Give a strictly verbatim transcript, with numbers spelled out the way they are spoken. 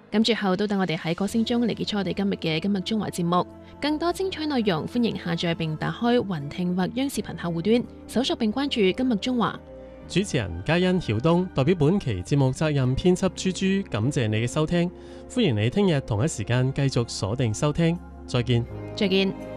咁最後都等我哋喺歌聲中嚟結束我哋今日嘅今日中華節目。更多精彩內容，歡迎下載並打開雲聽或央視頻客戶端，搜索並關注今日中華。 主持人嘉欣曉東代表本期節目責任編輯豬豬，感謝你嘅收聽，歡迎你聽日同一時間繼續鎖定收聽，再見。 再見。